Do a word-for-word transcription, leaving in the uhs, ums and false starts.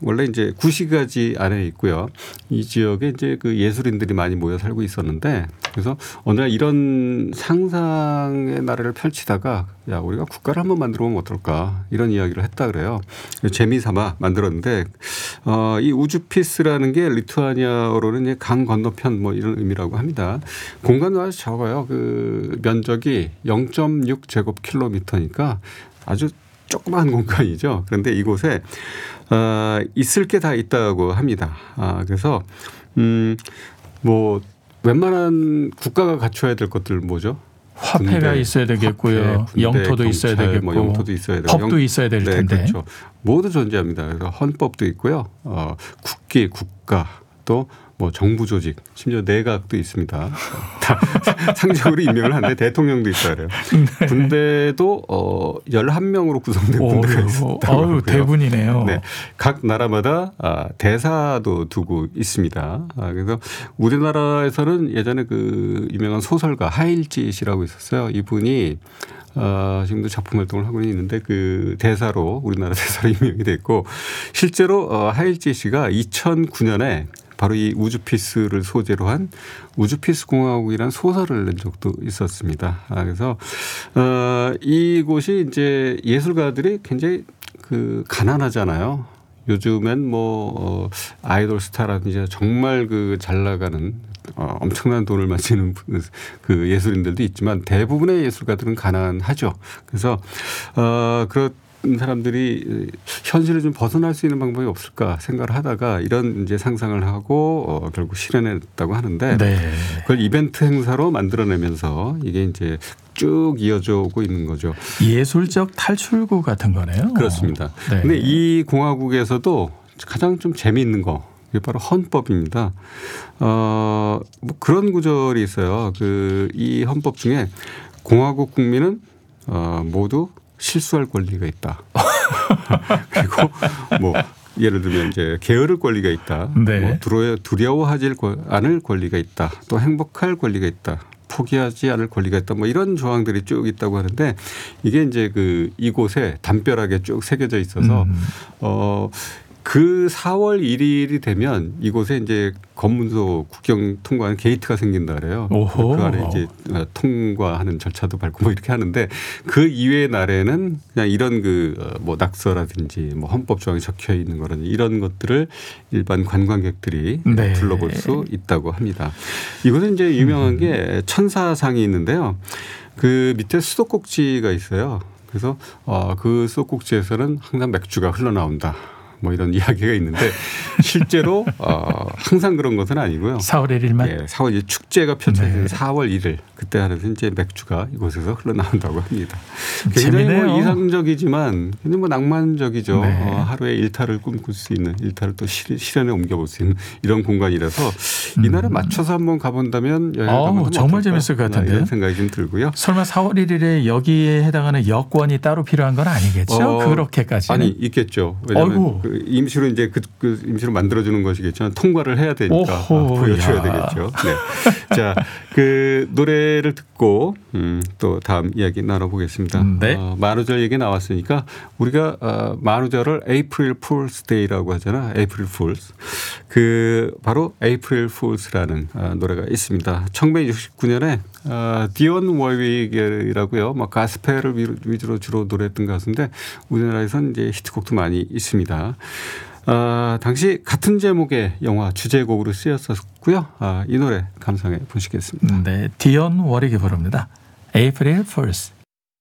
원래 이제 구시가지 안에 있고요. 이 지역에 이제 그 예술인들이 많이 모여 살고 있었는데 그래서 어느 날 이런 상상의 나라를 펼치다가 야 우리가 국가를 한번 만들어 보면 어떨까 이런 이야기를 했다 그래요. 재미삼아 만들었는데 어, 이 우주피스라는 게 리투아니아어로는 강 건너편 뭐 이런 의미라고 합니다. 공간도 아주 적어요. 그 면적이 영 점 육 제곱킬로미터니까 아주 조그마한 공간이죠. 그런데 이곳에 어, 있을 게 다 있다고 합니다. 아, 그래서 음, 뭐 웬만한 국가가 갖춰야 될 것들 뭐죠? 화폐가 군대, 있어야 되겠고요. 화폐, 군대, 영토도 경찰, 있어야 되겠고 뭐 영토도 있어야 되고 법도 영, 있어야 될 텐데. 네, 그렇죠. 모두 존재합니다. 그래서 헌법도 있고요. 어, 국기, 국가 또 뭐 정부 조직, 심지어 내각도 있습니다. 다 상징적으로 임명을 하는데 대통령도 있어야 해요. 네. 군대도 어, 열한 명으로 구성된 오, 군대가 있습니다. 어우, 대군이네요. 네. 각 나라마다 아, 대사도 두고 있습니다. 아, 그래서 우리나라에서는 예전에 그 유명한 소설가 하일지 씨라고 있었어요. 이분이 어, 지금도 작품 활동을 하고 있는데 그 대사로 우리나라 대사로 임명이 됐고 실제로 어, 하일지 씨가 이천구 년에 바로 이 우주피스를 소재로 한 우주피스 공화국이라는 소설을 낸 적도 있었습니다. 아, 그래서 어, 이곳이 이제 예술가들이 굉장히 그 가난하잖아요. 요즘엔 뭐 어, 아이돌 스타라든지 정말 그 잘 나가는 어, 엄청난 돈을 마치는 그 예술인들도 있지만 대부분의 예술가들은 가난하죠. 그래서 어, 그런 사람들이 현실을 좀 벗어날 수 있는 방법이 없을까 생각을 하다가 이런 이제 상상을 하고 어, 결국 실현했다고 하는데 네. 그걸 이벤트 행사로 만들어내면서 이게 이제 쭉 이어져 오고 있는 거죠. 예술적 탈출구 같은 거네요. 그렇습니다. 네. 근데 이 공화국에서도 가장 좀 재미있는 거 이게 바로 헌법입니다. 어, 뭐 그런 구절이 있어요. 그 이 헌법 중에 공화국 국민은 어, 모두 실수할 권리가 있다. 그리고 뭐 예를 들면 이제 게으를 권리가 있다. 네. 뭐 두려워하지 않을 권리가 있다. 또 행복할 권리가 있다. 포기하지 않을 권리가 있다. 뭐 이런 조항들이 쭉 있다고 하는데 이게 이제 그 이곳에 담벼락에 쭉 새겨져 있어서 음. 어. 그 사월 일일이 되면 이곳에 이제 검문소 국경 통과하는 게이트가 생긴다 그래요. 오호. 그 안에 이제 통과하는 절차도 밟고 뭐 이렇게 하는데 그 이외의 날에는 그냥 이런 그 뭐 낙서라든지 뭐 헌법 조항이 적혀 있는 거라든지 이런 것들을 일반 관광객들이 네. 둘러볼 수 있다고 합니다. 이곳은 이제 유명한 게 천사상이 있는데요. 그 밑에 수도꼭지가 있어요. 그래서 그 수도꼭지에서는 항상 맥주가 흘러나온다. 뭐 이런 이야기가 있는데 실제로 어, 항상 그런 것은 아니고요. 사월 일일만. 예, 사월 일 축제가 펼쳐지는 네. 사월 일일 그때 하면서 이제 맥주가 이곳에서 흘러나온다고 합니다. 굉장히 뭐 이상적이지만 굉장히 뭐 낭만적이죠. 네. 어, 하루에 일탈을 꿈꿀 수 있는 일탈을 또 실, 실현에 옮겨볼 수 있는 이런 공간이라서 음. 이날에 맞춰서 한번 가본다면 여행 가면 정말 재밌을 것 같은데 이런 생각이 좀 들고요. 설마 사월 일일에 여기에 해당하는 여권이 따로 필요한 건 아니겠죠? 어, 그렇게까지 아니 있겠죠. 왜냐하면 그 임시로 이제 그, 그 임시로 만들어주는 것이겠지만 통과를 해야 되니까 오호, 보여줘야 야. 되겠죠. 네. 자, 그 노래를 듣고 음, 또 다음 이야기 나눠보겠습니다. 네. 어, 만우절 얘기 나왔으니까 우리가 어, 만우절을 April Fool's Day라고 하잖아. April Fools. 그 바로 April Fools라는 어, 노래가 있습니다. 천구백육십구 년에 어, 디온 워윅이라고요. 뭐 가스펠을 위주로 주로 노래했던 가수인데 우리나라에서는 이제 히트곡도 많이 있습니다. 아, 당시 같은 제목의 영화 주제곡으로 쓰였었고요. 아, 이 노래 감상해 보시겠습니다. 네, 디온 워릭이 부릅니다. April Fools.